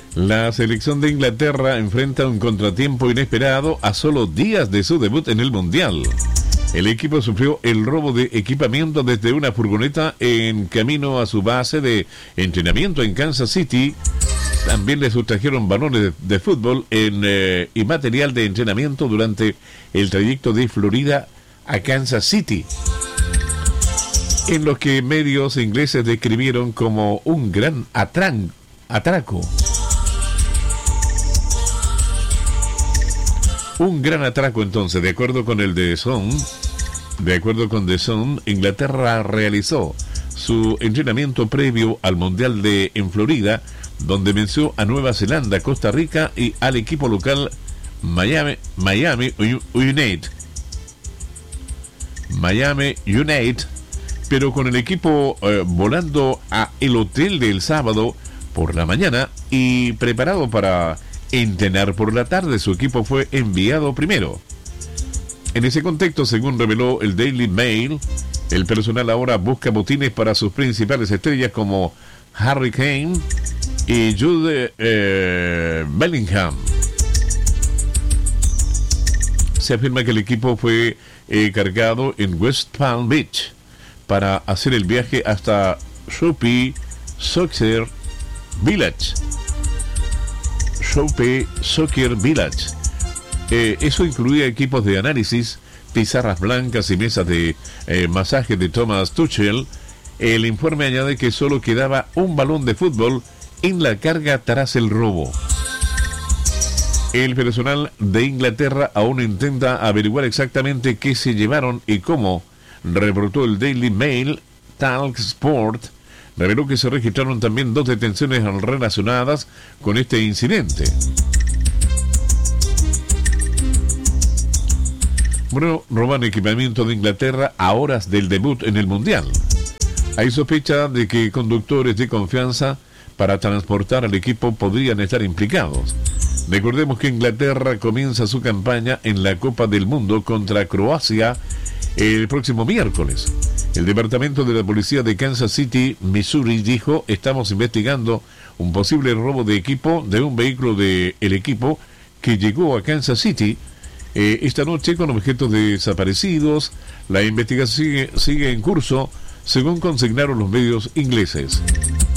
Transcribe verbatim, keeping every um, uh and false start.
La selección de Inglaterra enfrenta un contratiempo inesperado a solo días de su debut en el Mundial. El equipo sufrió el robo de equipamiento desde una furgoneta en camino a su base de entrenamiento en Kansas City. También le sustrajeron balones de, de fútbol en, eh, y material de entrenamiento durante el trayecto de Florida a Kansas City, en lo que medios ingleses describieron como un gran atran, atraco. Un gran atraco, entonces, de acuerdo con el The Sun, de acuerdo con The Sun, Inglaterra realizó su entrenamiento previo al Mundial de en Florida, donde venció a Nueva Zelanda, Costa Rica y al equipo local Miami, Miami United. Miami United, pero con el equipo eh, volando a el hotel del sábado por la mañana y preparado para entrenar por la tarde. Su equipo fue enviado primero. En ese contexto, según reveló el Daily Mail, el personal ahora busca botines para sus principales estrellas como Harry Kane y Jude eh, Bellingham. Se afirma que el equipo fue eh, cargado en West Palm Beach para hacer el viaje hasta Sophie Soccer Village. Sophie Soccer Village. Eh, eso incluía equipos de análisis, pizarras blancas y mesas de eh, masaje de Thomas Tuchel. El informe añade que solo quedaba un balón de fútbol en la carga tras el robo. El personal de Inglaterra aún intenta averiguar exactamente qué se llevaron y cómo. Reportó el Daily Mail. Talk Sport reveló que se registraron también dos detenciones relacionadas con este incidente. Bueno, roban equipamiento de Inglaterra a horas del debut en el Mundial. Hay sospecha de que conductores de confianza para transportar al equipo podrían estar implicados. Recordemos que Inglaterra comienza su campaña en la Copa del Mundo contra Croacia el próximo miércoles. El departamento de la policía de Kansas City, Missouri, dijo: estamos investigando un posible robo de equipo de un vehículo del equipo que llegó a Kansas City eh, esta noche con objetos desaparecidos. La investigación sigue, sigue en curso, según consignaron los medios ingleses.